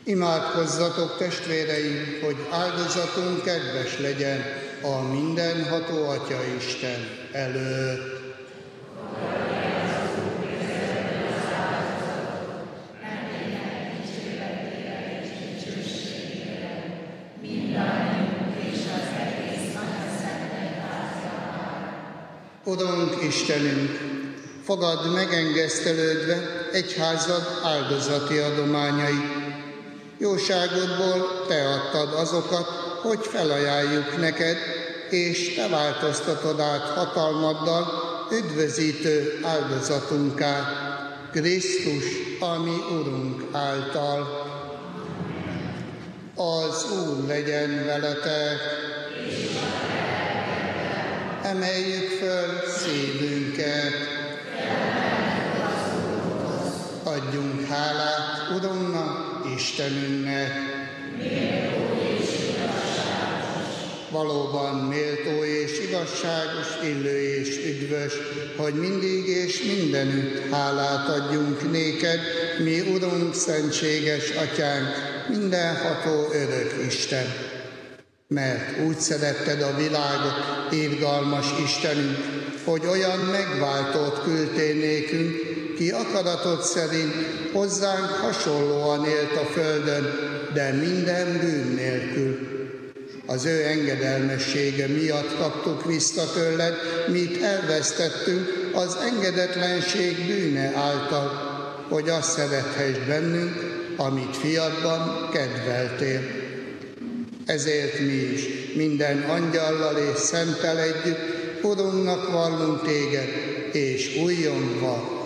Imádkozzatok, testvéreim, hogy áldozatunk kedves legyen a mindenható Atya Isten előtt. Urunk Istenünk, fogadd megengesztelődve egyházad áldozati adományait. Jóságodból Te adtad azokat, hogy felajánljuk neked, és Te változtatod át hatalmaddal üdvözítő áldozatunká, Krisztus, a mi Urunk által. Az Úr legyen veletek! Emeljük föl szívünket! Adjunk hálát Urunknak, Istenünknek! Valóban méltó és igazságos, illő és üdvös, hogy mindig és mindenütt hálát adjunk néked, mi Urunk, szentséges Atyánk, mindenható örök Isten. Mert úgy szeretted a világot, irgalmas Istenünk, hogy olyan megváltót küldtél nékünk, ki akaratod szerint hozzánk hasonlóan élt a földön, de minden bűn nélkül. Az ő engedelmessége miatt kaptuk vissza tőled, mit elvesztettünk az engedetlenség bűne által, hogy azt szerethess bennünk, amit fiadban kedveltél. Ezért mi is minden angyallal és szenttel együtt Urunknak vallunk téged, és újjongva